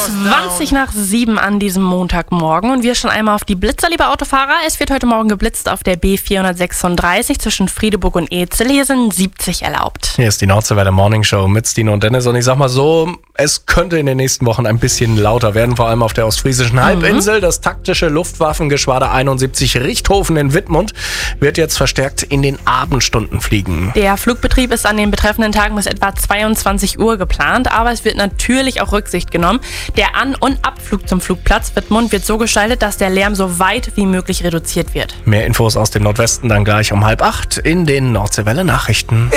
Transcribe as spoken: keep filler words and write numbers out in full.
zwanzig nach sieben an diesem Montagmorgen und wir schon einmal auf die Blitzer, liebe Autofahrer. Es wird heute Morgen geblitzt auf der B vierhundertsechsunddreißig zwischen Friedeburg und Ezel. Hier sind siebzig erlaubt. Hier ist die Nordseewelle Morning Show mit Stino und Dennis und ich sag mal so, es könnte in den nächsten Wochen ein bisschen lauter werden, vor allem auf der ostfriesischen Halbinsel. Mhm. Das taktische Luftwaffengeschwader einundsiebzig Richthofen in Wittmund wird jetzt verstärkt in den Abendstunden fliegen. Der Flugbetrieb ist an den betreffenden Tagen bis etwa zweiundzwanzig Uhr geplant, aber es wird natürlich auch Rücksicht genommen. Der An- und Abflug zum Flugplatz Wittmund wird so gestaltet, dass der Lärm so weit wie möglich reduziert wird. Mehr Infos aus dem Nordwesten dann gleich um halb acht in den Nordseewelle Nachrichten.